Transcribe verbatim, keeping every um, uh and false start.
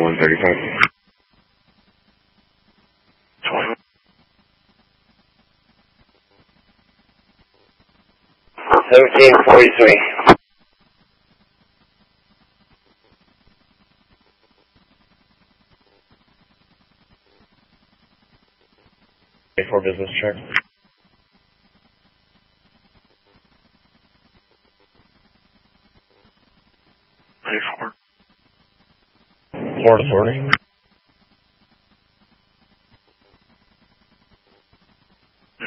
one thirty-five. seventeen forty-three. For business check. ninety-four. Port Authority.